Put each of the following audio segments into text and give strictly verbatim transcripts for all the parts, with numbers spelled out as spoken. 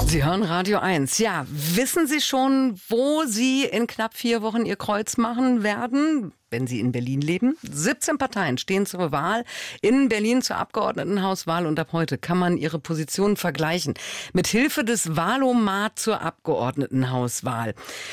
Sie hören Radio eins. Ja, wissen Sie schon, wo Sie in knapp vier Wochen Ihr Kreuz machen werden, wenn Sie in Berlin leben? siebzehn Parteien stehen zur Wahl in Berlin zur Abgeordnetenhauswahl und ab heute kann man ihre Positionen vergleichen. Mit Hilfe des Wahlomat zur Abgeordnetenhauswahl.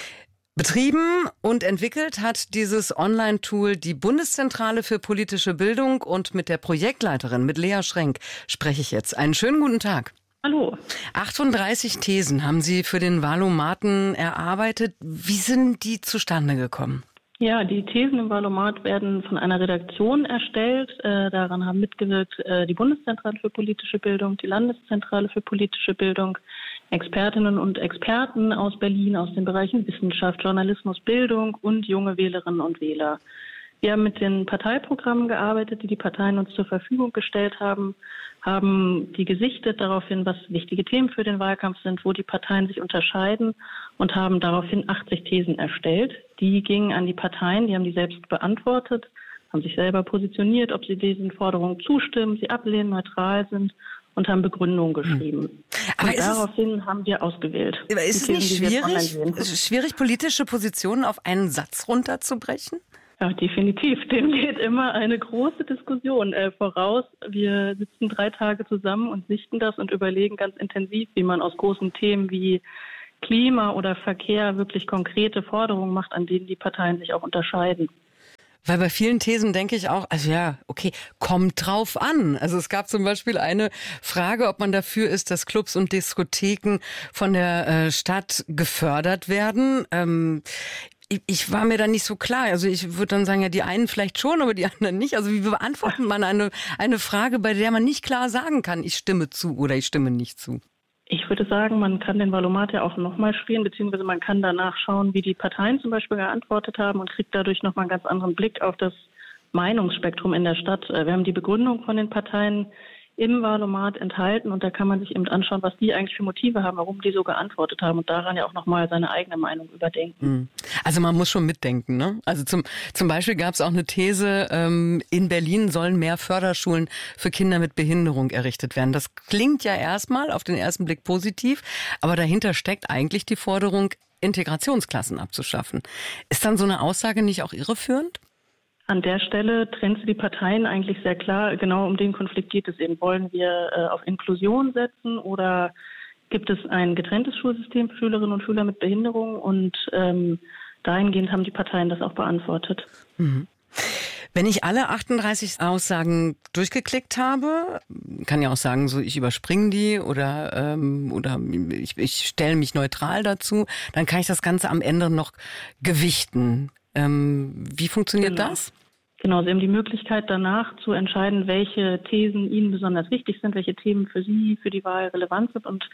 Betrieben und entwickelt hat dieses Online-Tool die Bundeszentrale für politische Bildung und mit der Projektleiterin, mit Lea Schrenk, spreche ich jetzt. Einen schönen guten Tag. Hallo. achtunddreißig Thesen haben Sie für den Wahlomaten erarbeitet. Wie sind die zustande gekommen? Ja, die Thesen im Wahlomat werden von einer Redaktion erstellt. Äh, daran haben mitgewirkt äh, die Bundeszentrale für politische Bildung, die Landeszentrale für politische Bildung, Expertinnen und Experten aus Berlin, aus den Bereichen Wissenschaft, Journalismus, Bildung und junge Wählerinnen und Wähler. Wir haben mit den Parteiprogrammen gearbeitet, die die Parteien uns zur Verfügung gestellt haben, haben die gesichtet daraufhin, was wichtige Themen für den Wahlkampf sind, wo die Parteien sich unterscheiden und haben daraufhin achtzig Thesen erstellt. Die gingen an die Parteien, die haben die selbst beantwortet, haben sich selber positioniert, ob sie diesen Forderungen zustimmen, sie ablehnen, neutral sind und haben Begründungen geschrieben. Aber und daraufhin haben wir ausgewählt. Aber ist es nicht schwierig, schwierig, politische Positionen auf einen Satz runterzubrechen? Ja, definitiv. Dem geht immer eine große Diskussion äh, voraus. Wir sitzen drei Tage zusammen und sichten das und überlegen ganz intensiv, wie man aus großen Themen wie Klima oder Verkehr wirklich konkrete Forderungen macht, an denen die Parteien sich auch unterscheiden. Weil bei vielen Thesen denke ich auch, also ja, okay, kommt drauf an. Also es gab zum Beispiel eine Frage, ob man dafür ist, dass Clubs und Diskotheken von der äh, Stadt gefördert werden. Ähm, ich, ich war mir da nicht so klar. Also ich würde dann sagen, ja, die einen vielleicht schon, aber die anderen nicht. Also wie beantwortet man eine, eine Frage, bei der man nicht klar sagen kann, ich stimme zu oder ich stimme nicht zu? Ich würde sagen, man kann den Wahlomat ja auch nochmal spielen, beziehungsweise man kann danach schauen, wie die Parteien zum Beispiel geantwortet haben und kriegt dadurch nochmal einen ganz anderen Blick auf das Meinungsspektrum in der Stadt. Wir haben die Begründung von den Parteien im Wahlomat enthalten und da kann man sich eben anschauen, was die eigentlich für Motive haben, warum die so geantwortet haben und daran ja auch nochmal seine eigene Meinung überdenken. Also man muss schon mitdenken, ne? Also zum, zum Beispiel gab es auch eine These, ähm, in Berlin sollen mehr Förderschulen für Kinder mit Behinderung errichtet werden. Das klingt ja erstmal auf den ersten Blick positiv, aber dahinter steckt eigentlich die Forderung, Integrationsklassen abzuschaffen. Ist dann so eine Aussage nicht auch irreführend? An der Stelle trennt sie die Parteien eigentlich sehr klar. Genau um den Konflikt geht es eben. Wollen wir äh, auf Inklusion setzen oder gibt es ein getrenntes Schulsystem für Schülerinnen und Schüler mit Behinderung? Und ähm, dahingehend haben die Parteien das auch beantwortet. Mhm. Wenn ich alle achtunddreißig Aussagen durchgeklickt habe, kann ja auch sagen, so ich überspringe die oder ähm, oder ich, ich stelle mich neutral dazu, dann kann ich das Ganze am Ende noch gewichten. Ähm, wie funktioniert genau. das? Genau, Sie haben die Möglichkeit danach zu entscheiden, welche Thesen Ihnen besonders wichtig sind, welche Themen für Sie, für die Wahl relevant sind und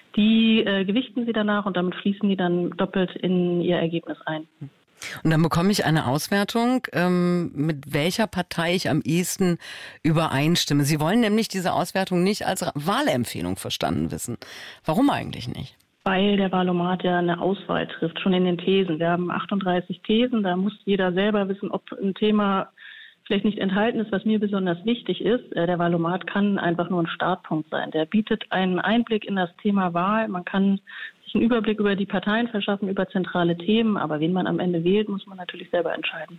die äh, gewichten Sie danach und damit fließen die dann doppelt in Ihr Ergebnis ein. Und dann bekomme ich eine Auswertung, ähm, mit welcher Partei ich am ehesten übereinstimme. Sie wollen nämlich diese Auswertung nicht als Wahlempfehlung verstanden wissen. Warum eigentlich nicht? Weil der Wahlomat ja eine Auswahl trifft, schon in den Thesen. Wir haben achtunddreißig Thesen, da muss jeder selber wissen, ob ein Thema vielleicht nicht enthalten ist, was mir besonders wichtig ist. Der Wahlomat kann einfach nur ein Startpunkt sein. Der bietet einen Einblick in das Thema Wahl. Man kann sich einen Überblick über die Parteien verschaffen, über zentrale Themen. Aber wen man am Ende wählt, muss man natürlich selber entscheiden.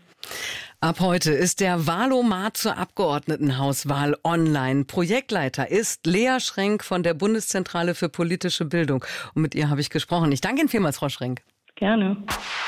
Ab heute ist der Wahlomat zur Abgeordnetenhauswahl online. Projektleiter ist Lea Schrenk von der Bundeszentrale für politische Bildung. Und mit ihr habe ich gesprochen. Ich danke Ihnen vielmals, Frau Schrenk. Gerne.